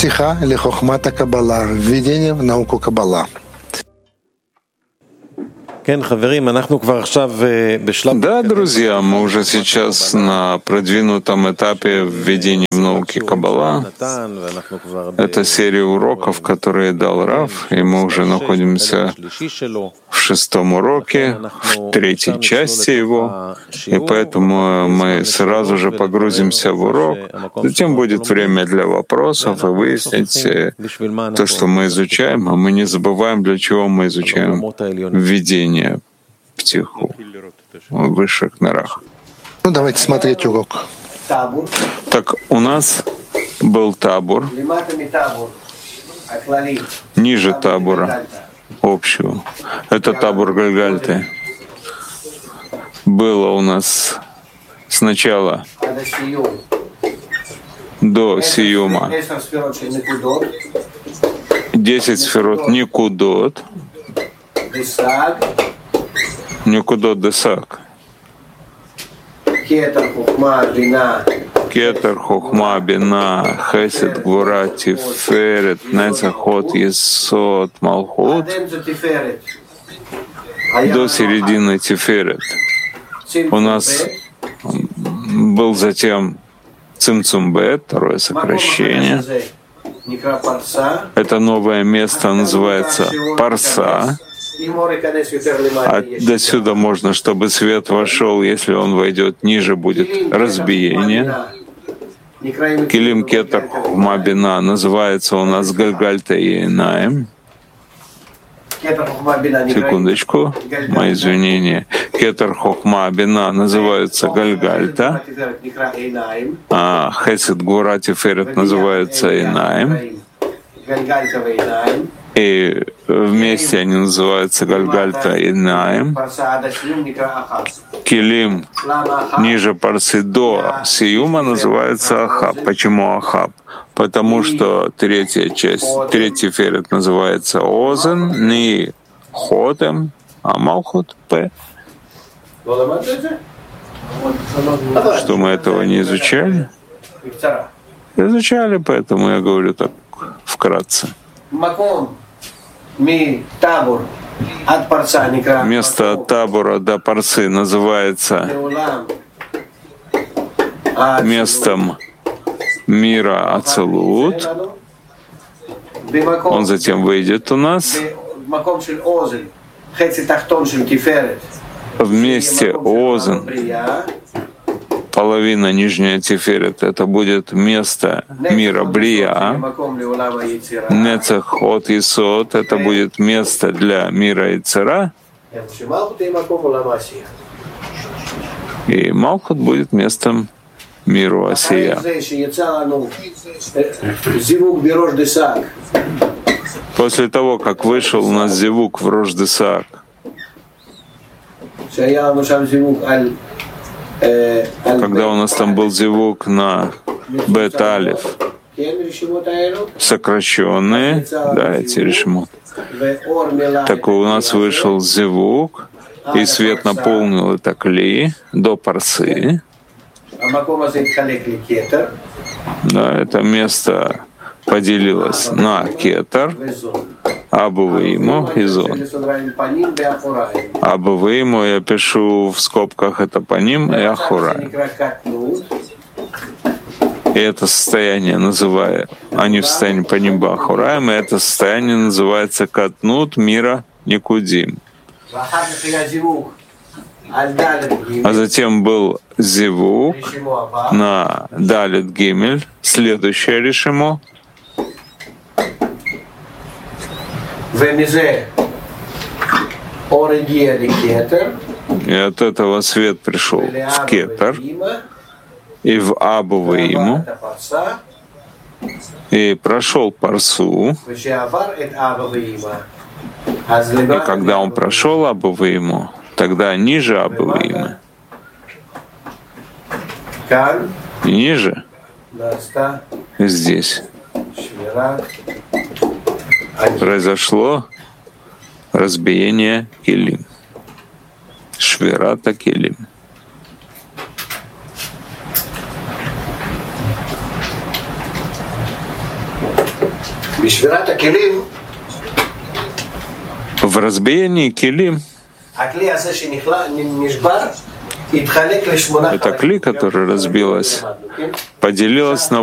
Психа или хохмата Каббала. Введение в науку Каббала. Да, друзья, мы уже сейчас на продвинутом этапе введения в науки Каббала. Это серия уроков, которые дал Рав, и мы уже находимся в 6-м уроке, в 3-й части его, и поэтому мы сразу же погрузимся в урок. Затем будет время для вопросов и выяснить то, что мы изучаем, а мы не забываем, для чего мы изучаем введение птиху в высших мирах. Ну, давайте смотреть урок. Так, у нас был табур, ниже табура общего. Это табур Гальгальты. Было у нас сначала до Сиюма 10 сферот Никудот, Никудот Десак, Кетер, Хохма, Бина, Хесед, Гвура, Тиферет, Нецахот, Есот, Малхут, до середины Тиферет. У нас был затем Цимцумбет, второе сокращение. Это новое место называется Парса. До сюда можно, чтобы свет вошел, если он войдет ниже, будет разбиение. Килим Кетер Хохма Бина называется у нас Гальгальта и Инаим. Секундочку, мои извинения. Кетер Хохма Бина называется Гальгальта, а Хесед Гвура Тиферет называется Инаим. И вместе они называются Гальгальта и Наим. Килим ниже Парсы до Сиюма называется Ахаб. Почему Ахаб? Потому что третья часть, третий ферет называется Озен, не Хотем, а Малхут П. Что мы этого не изучали? Изучали, поэтому я говорю так вкратце. Место от табура до Парсы называется местом мира Ацелут. Он затем выйдет у нас. Вместе Озен, половина нижняя Тиферет, это будет место мира Брия. Нецах от Исот, это будет место для мира Ицера. И Малхут будет местом миру Асия. После того, как вышел у нас Зивук в Рош-Десаак, когда у нас там был зивук на Бет-Алиф, сокращенные, да, эти решимот. Так у нас вышел зивук, и свет наполнил это кли до Парсы. Да, это место поделилось на Кетер, Абувейму и Зон. Абувейму я пишу в скобках, это Паним и Ахурай. И это состояние называю, они в состоянии Паним и Ахураем, и это состояние называется Катнут мира Никудим. А затем был Зивук на Далит Гимель, следующее решимо. И от этого свет пришел в Кетер и в Абувейму, и прошел Парсу. И когда он прошел Абувейму, тогда ниже Абувеймы, ниже, здесь произошло разбиение Килим. Швирата Килим. В разбиении килим это кли, которая разбилась, поделилась на